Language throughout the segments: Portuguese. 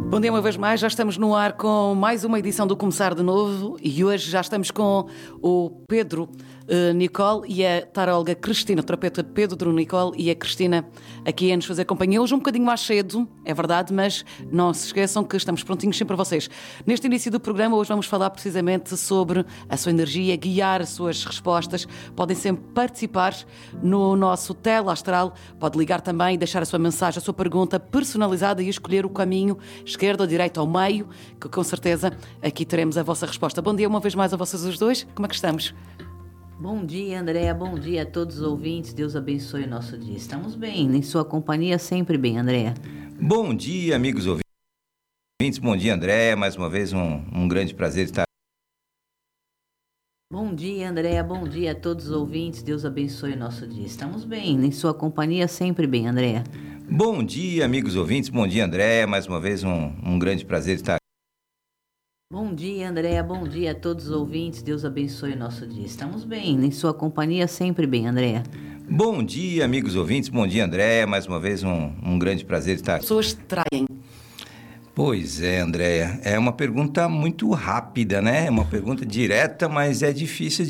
Bom dia uma vez mais, já estamos no ar com mais uma edição do Começar de Novo e hoje já estamos com o Pedro Nicole e a taróloga Cristina, o terapeuta Pedro Nicole e a Cristina aqui a nos fazer companhia. Hoje um bocadinho mais cedo, é verdade, mas não se esqueçam que estamos prontinhos sempre para vocês. Neste início do programa hoje vamos falar precisamente sobre a sua energia, guiar as suas respostas. Podem sempre participar no nosso teleastral, pode ligar também e deixar a sua mensagem, a sua pergunta personalizada e escolher o caminho esquerda ou direita ao meio, que com certeza aqui teremos a vossa resposta. Bom dia uma vez mais a vocês os dois, como é que estamos? Bom dia, Andréa, bom dia a todos os ouvintes, Deus abençoe o nosso dia. Estamos bem, em sua companhia sempre bem, Andréa. Bom dia, amigos ouvintes, bom dia, Andréa, mais uma vez um grande prazer estar. Bom dia, Andréa, bom dia a todos os ouvintes, Deus abençoe o nosso dia. Estamos bem, em sua companhia sempre bem, Andréa. Bom dia, amigos ouvintes, bom dia, Andréa, mais uma vez um grande prazer estar. Bom dia, Andréa, bom dia a todos os ouvintes, Deus abençoe o nosso dia. Estamos bem, em sua companhia sempre bem, Andréa. Bom dia, amigos ouvintes, bom dia, Andréa, mais uma vez um grande prazer estar. As pessoas traem. Pois é, Andréa, é uma pergunta muito rápida, né? É uma pergunta direta, mas é difícil de...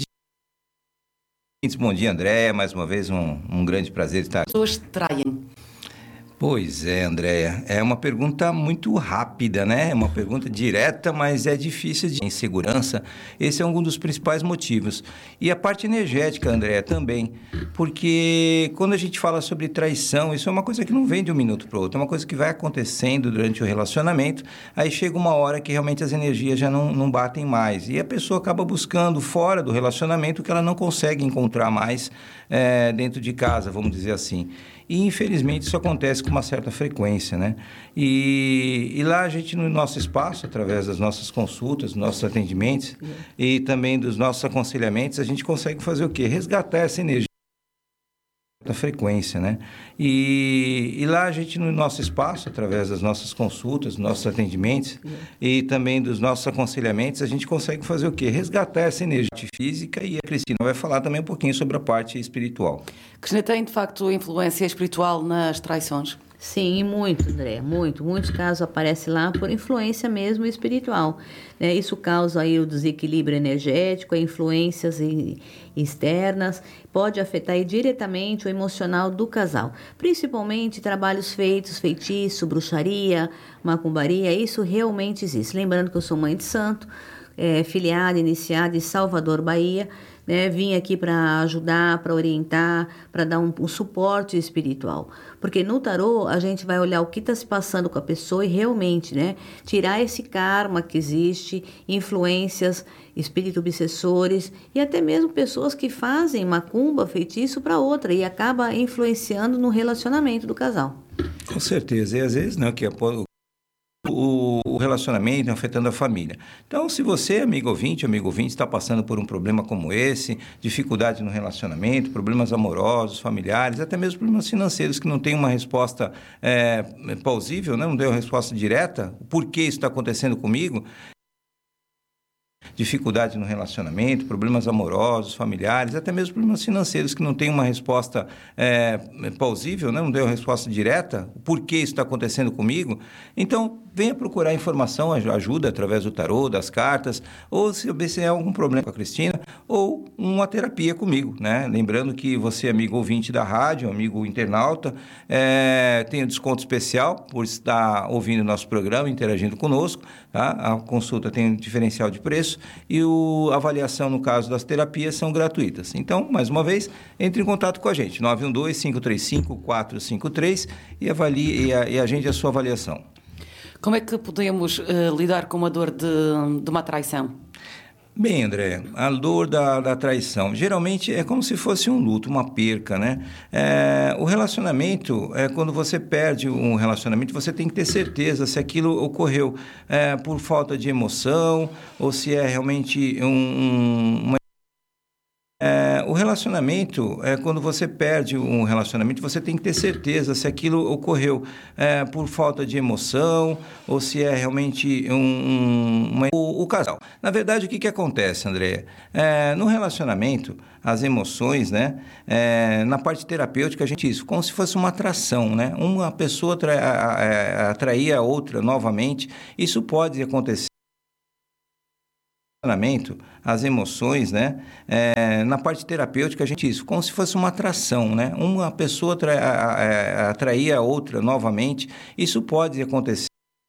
Bom dia, Andréa, mais uma vez um grande prazer estar. As pessoas traem. Pois é, Andréa, é uma pergunta muito rápida, né? É uma pergunta direta, mas é difícil de insegurança. Esse é um dos principais motivos. E a parte energética, Andréa, também. Porque quando a gente fala sobre traição, isso é uma coisa que não vem de um minuto para o outro. É uma coisa que vai acontecendo durante o relacionamento. Aí chega uma hora que realmente as energias já não batem mais. E a pessoa acaba buscando fora do relacionamento o que ela não consegue encontrar mais dentro de casa, vamos dizer assim. E, infelizmente, isso acontece com uma certa frequência, né? E lá a gente, no nosso espaço, através das nossas consultas, dos nossos atendimentos e também dos nossos aconselhamentos, a gente consegue fazer o quê? Resgatar essa energia da frequência, né? E lá a gente, no nosso espaço, através das nossas consultas, dos nossos atendimentos e também dos nossos aconselhamentos, a gente consegue fazer o quê? Resgatar essa energia física e a Cristina vai falar também um pouquinho sobre a parte espiritual. Cristina, tem de facto influência espiritual nas traições? Sim, muito, André, muito. Muitos casos aparecem lá por influência mesmo espiritual. Isso causa aí o desequilíbrio energético, influências externas, pode afetar aí diretamente o emocional do casal. Principalmente trabalhos feitos, feitiço, bruxaria, macumbaria, isso realmente existe. Lembrando que eu sou mãe de santo, filiada, iniciada em Salvador, Bahia, vim aqui para ajudar, para orientar, para dar um suporte espiritual. Porque no tarô a gente vai olhar o que está se passando com a pessoa e realmente, tirar esse karma que existe, influências, espíritos obsessores e até mesmo pessoas que fazem macumba, feitiço para outra e acaba influenciando no relacionamento do casal. Com certeza, e às vezes não, que o relacionamento afetando a família. Então, se você, amigo ouvinte, está passando por um problema como esse, dificuldade no relacionamento, problemas amorosos, familiares, até mesmo problemas financeiros que não tem uma resposta plausível, não tem uma resposta direta, por que isso está acontecendo comigo? Dificuldade no relacionamento, problemas amorosos, familiares, até mesmo problemas financeiros que não tem uma resposta plausível, não tem uma resposta direta, por que isso está acontecendo comigo? Então, venha procurar informação, ajuda através do tarô, das cartas, ou se houver algum problema com a Cristina, ou uma terapia comigo, né? Lembrando que você, amigo ouvinte da rádio, amigo internauta, tem um desconto especial por estar ouvindo nosso programa, interagindo conosco, tá? A consulta tem um diferencial de preço e a avaliação, no caso das terapias, são gratuitas. Então, mais uma vez, entre em contato com a gente, 912-535-453 e agende a sua avaliação. Como é que podemos lidar com a dor de uma traição? Bem, André, a dor da traição, geralmente é como se fosse um luto, uma perca, né? O relacionamento, quando você perde um relacionamento, você tem que ter certeza se aquilo ocorreu por falta de emoção ou se é realmente uma relacionamento, quando você perde um relacionamento, você tem que ter certeza se aquilo ocorreu por falta de emoção ou se é realmente o casal. Na verdade, o que acontece, Andréia? No relacionamento, as emoções, né? Na parte terapêutica, a gente isso, como se fosse uma atração, né? Uma pessoa atrair a outra novamente. Isso pode acontecer. As emoções, né? Na parte terapêutica, a gente isso, como se fosse uma atração, né? Uma pessoa atrair a outra novamente. Isso pode acontecer.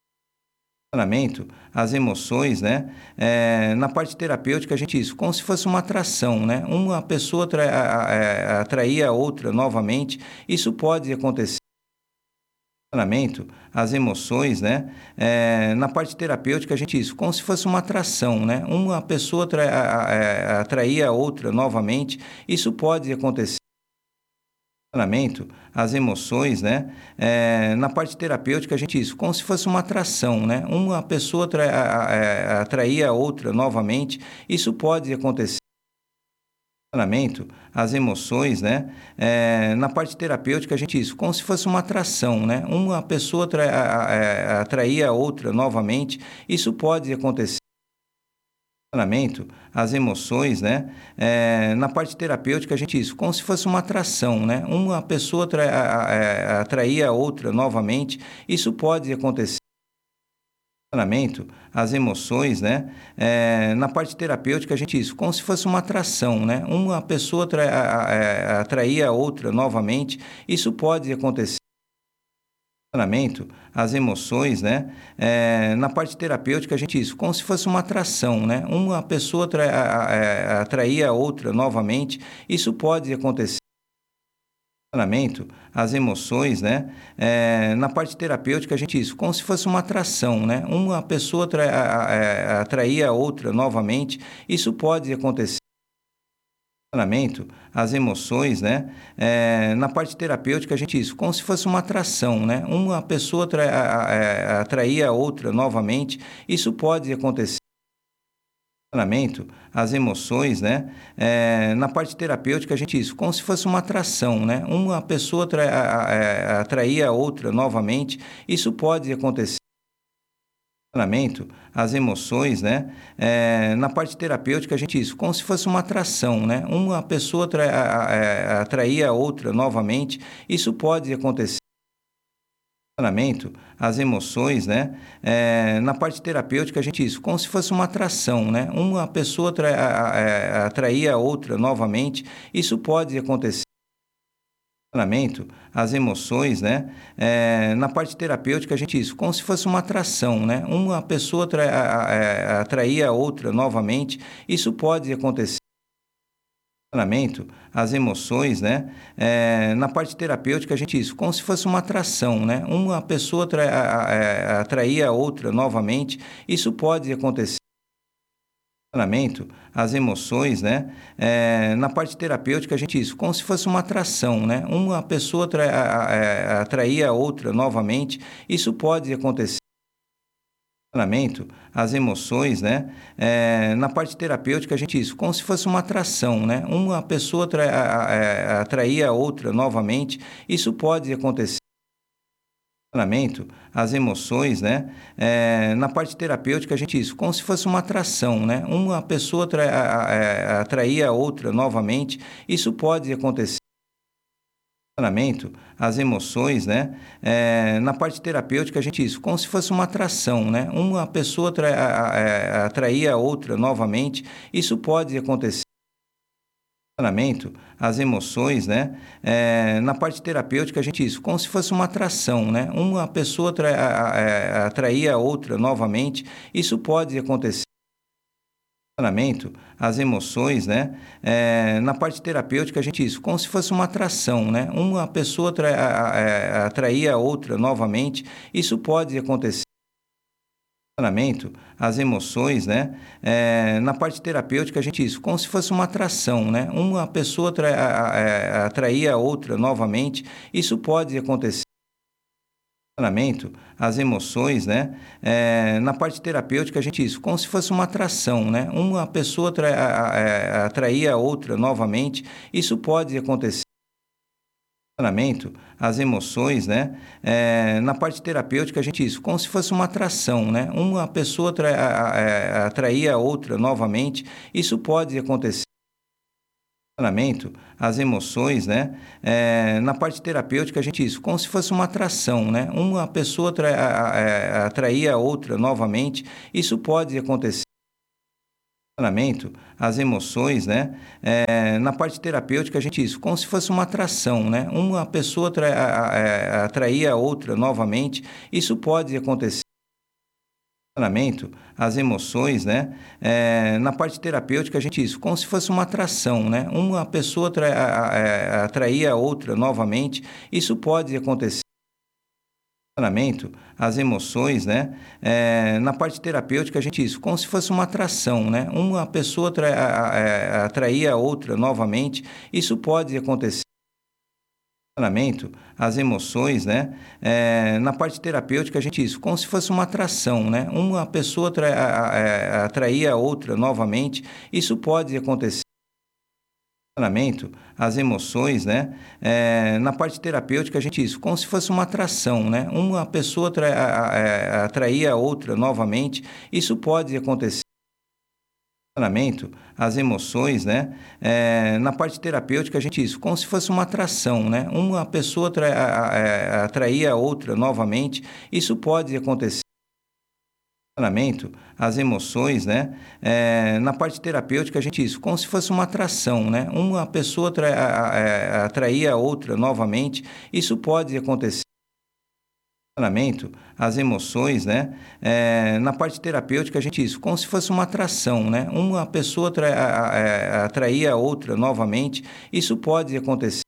As emoções, né? Na parte terapêutica, a gente isso, como se fosse uma atração, né? Uma pessoa atrair a outra novamente. Isso pode acontecer. As emoções, né? Na parte terapêutica, a gente isso, como se fosse uma atração, né? Uma pessoa atrair a outra novamente. Isso pode acontecer. As emoções, né? Na parte terapêutica, a gente isso, como se fosse uma atração, né? Uma pessoa atrair a outra novamente. Isso pode acontecer. As emoções, né? Na parte terapêutica, a gente isso, como se fosse uma atração, né? Uma pessoa atrair a outra novamente. Isso pode acontecer. As emoções, né? Na parte terapêutica, a gente isso, como se fosse uma atração, né? Uma pessoa atrair a outra novamente. Isso pode acontecer. As emoções, né? Na parte terapêutica, a gente isso, como se fosse uma atração, né? Uma pessoa atrair a outra novamente. Isso pode acontecer. As emoções, né? Na parte terapêutica, a gente isso, como se fosse uma atração, né? Uma pessoa atrair a outra novamente. Isso pode acontecer. As emoções, né? Na parte terapêutica, a gente isso, como se fosse uma atração, né? Uma pessoa atrair a outra novamente. Isso pode acontecer. As emoções, né? Na parte terapêutica, a gente isso, como se fosse uma atração, né? Uma pessoa atrair a outra novamente. Isso pode acontecer. As emoções, né? Na parte terapêutica, a gente isso, como se fosse uma atração, né? Uma pessoa atrair a outra novamente. Isso pode acontecer. As emoções, né? Na parte terapêutica, a gente isso, como se fosse uma atração, né? Uma pessoa atrair a outra novamente. Isso pode acontecer. As emoções, né? Na parte terapêutica, a gente isso, como se fosse uma atração, né? Uma pessoa atrair a outra novamente. Isso pode acontecer. As emoções, né? Na parte terapêutica, a gente isso, como se fosse uma atração, né? Uma pessoa atrair a outra novamente. Isso pode acontecer. As emoções, né? Na parte terapêutica, a gente isso, como se fosse uma atração, né? Uma pessoa atrair a outra novamente. Isso pode acontecer. As emoções, né? Na parte terapêutica, a gente isso, como se fosse uma atração, né? Uma pessoa atrair a outra novamente. Isso pode acontecer. As emoções, né? Na parte terapêutica, a gente isso, como se fosse uma atração, né? Uma pessoa atrair a outra novamente. Isso pode acontecer. As emoções, né? Na parte terapêutica, a gente isso, como se fosse uma atração, né? Uma pessoa atrair a outra novamente. Isso pode acontecer. As emoções, né? Na parte terapêutica, a gente isso, como se fosse uma atração, né? Uma pessoa atrair a outra novamente. Isso pode acontecer. As emoções, né? Na parte terapêutica, a gente isso, como se fosse uma atração, né? Uma pessoa atrair a outra novamente. Isso pode acontecer. As emoções, né? Na parte terapêutica, a gente isso, como se fosse uma atração, né? Uma pessoa atrair a outra novamente. Isso pode acontecer. As emoções, né? Na parte terapêutica, a gente isso, como se fosse uma atração, né? Uma pessoa atrair a outra novamente. Isso pode acontecer. as emoções, né? Na parte terapêutica a gente isso, como se fosse uma atração, né? Uma pessoa atrair a outra novamente, isso pode acontecer. As emoções, né? Na parte terapêutica a gente isso, como se fosse uma atração, né? Uma pessoa atrair a outra novamente, isso pode acontecer. As emoções, né? Na parte terapêutica a gente isso, como se fosse uma atração, né? Uma pessoa atrair a outra novamente, isso pode acontecer. As emoções, né? Na parte terapêutica a gente isso, como se fosse uma atração, né? Uma pessoa atrair a outra novamente, isso pode acontecer. As emoções, né? Na parte terapêutica a gente isso, como se fosse uma atração, né? Uma pessoa atrair a outra novamente, isso pode acontecer. As emoções, né? Na parte terapêutica a gente isso, como se fosse uma atração, né? Uma pessoa atrair a outra novamente, isso pode acontecer. As emoções, né? Na parte terapêutica a gente isso, como se fosse uma atração, né? Uma pessoa atrair a outra novamente, isso pode acontecer. As emoções, né? Na parte terapêutica a gente isso, como se fosse uma atração, né? Uma pessoa atrair a outra novamente, isso pode acontecer. As emoções, né? Na parte terapêutica a gente isso, como se fosse uma atração, né? Uma pessoa atrair a outra novamente, isso pode acontecer. As emoções, né? Na parte terapêutica a gente isso, como se fosse uma atração, né? Uma pessoa atrair a outra novamente, isso pode acontecer. As emoções, né? Na parte terapêutica a gente isso, como se fosse uma atração, né? Uma pessoa atrair a outra novamente, isso pode acontecer.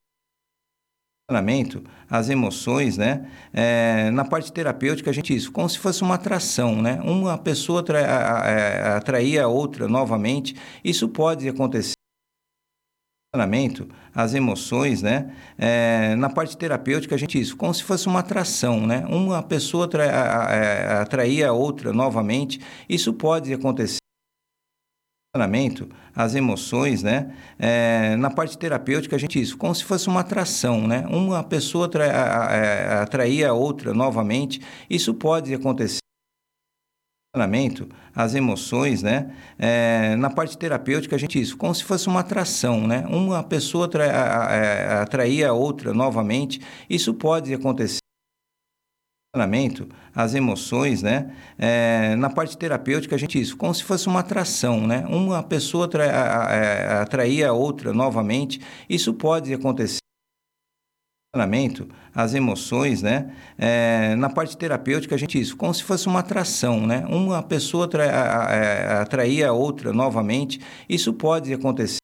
As emoções, né? Na parte terapêutica a gente isso, como se fosse uma atração, né? Uma pessoa atrair a outra novamente, isso pode acontecer. As emoções, né? Na parte terapêutica a gente isso, como se fosse uma atração, né? Uma pessoa atrair a outra novamente, isso pode acontecer. As emoções, né? Na parte terapêutica a gente isso, como se fosse uma atração, né? Uma pessoa atrair a outra novamente, isso pode acontecer. As emoções, né? Na parte terapêutica a gente isso, como se fosse uma atração, né? Uma pessoa atrair a outra novamente, isso pode acontecer. As emoções, né? Na parte terapêutica a gente isso, como se fosse uma atração, né? Uma pessoa atrair a outra novamente, isso pode acontecer. As emoções, né? Na parte terapêutica a gente isso, como se fosse uma atração, né? Uma pessoa atrair a outra novamente, isso pode acontecer.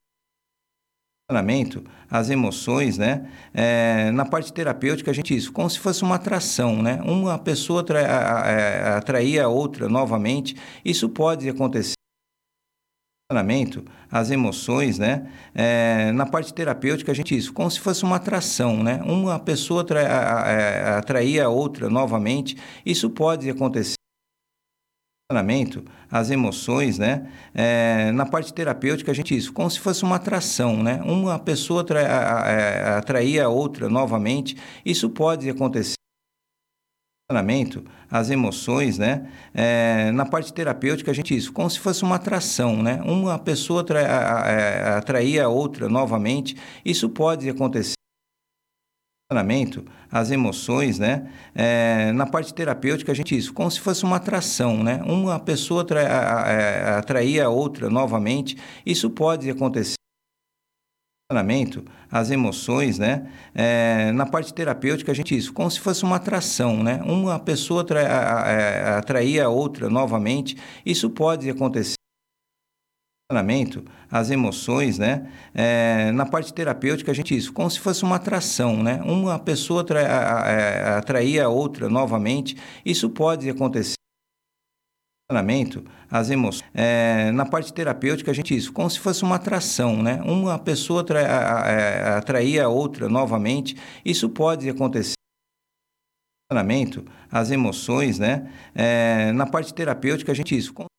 As emoções, né? Na parte terapêutica a gente isso, como se fosse uma atração, né? Uma pessoa atrair a outra novamente, isso pode acontecer. As emoções, né? Na parte terapêutica a gente isso, como se fosse uma atração, né? Uma pessoa atrair a outra novamente, isso pode acontecer. As emoções, né? Na parte terapêutica a gente isso, como se fosse uma atração, né? Uma pessoa atrair a outra novamente, isso pode acontecer. As emoções, né? Na parte terapêutica a gente isso, como se fosse uma atração, né? Uma pessoa atrair a outra novamente, isso pode acontecer. As emoções, né? Na parte terapêutica a gente isso, como se fosse uma atração, né? Uma pessoa atrair a outra novamente, isso pode acontecer. As emoções, né? Na parte terapêutica a gente isso, como se fosse uma atração, né? Uma pessoa atrair a outra novamente, isso pode acontecer. As emoções, né? Na parte terapêutica a gente isso, como se fosse uma atração, né? Uma pessoa atrair a outra novamente, isso pode acontecer. As emoções. Na parte terapêutica a gente isso, como se fosse uma atração, né? Uma pessoa atrair a outra novamente, isso pode acontecer. as emoções, né? Na parte terapêutica, a gente isso.